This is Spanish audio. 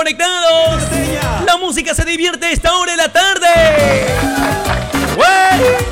conectados. La música se divierte a esta hora de la tarde. ¡Wey!